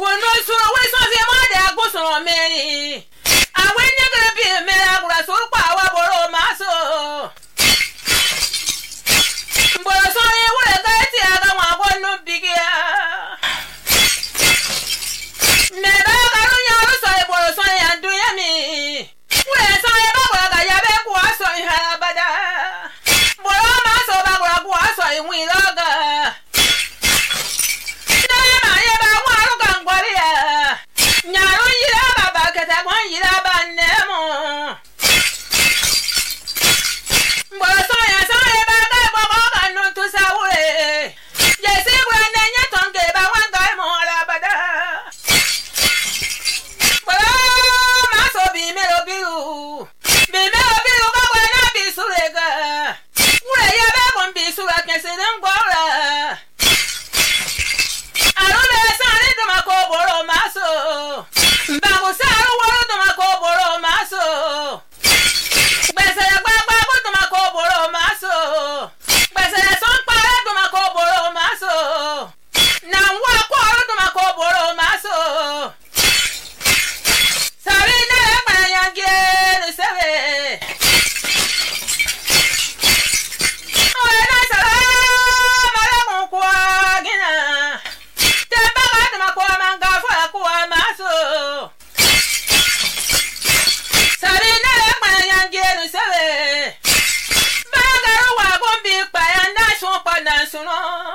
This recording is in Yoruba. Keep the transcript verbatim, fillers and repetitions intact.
no so we so se mo de agoso me awen ye gre bi me agura so pa wa boro ma so boro so ye wo ga ti aga wa go no bigia me ba ga ru nya ru so e boro so ya du ye mi we so ye ba go ga ya be ku so ha bada boro ma so ba go ku so e wi lo ga Nyaro yira baba kata bon yira banemo Mbolo soya soya baba baba kanu tu sawe Yesi wende nyetonge ba wanga mo la bada Mbolo maso bi melo biu Bi melo biu ka wana bi surega Ure ya be bon bi sura kese ngora Arule sare do makoboro maso Bago saru woro do makoboro maso Bese ya gbagba go do makoboro maso Bese ya son para do makoboro maso Na wa ko do makoboro maso Sare na pa yange no sebe Ola na sara mara ko kwa gina Suno